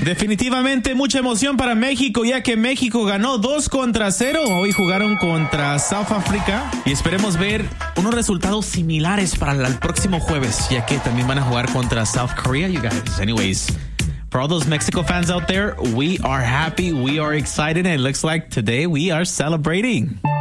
Definitivamente mucha emoción para México, ya que México ganó 2-0. Hoy jugaron contra South Africa y esperemos ver unos resultados similares para el próximo jueves, ya que también van a jugar contra South Korea, you guys. Anyways, for all those Mexico fans out there, we are happy, we are excited, and it looks like today we are celebrating.